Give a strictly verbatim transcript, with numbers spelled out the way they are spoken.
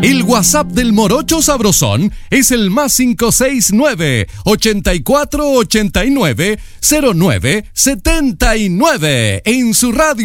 El WhatsApp del Morocho Sabrosón es el más cinco seis nueve, ochenta y cuatro ochenta y nueve, cero nueve setenta y nueve en su radio.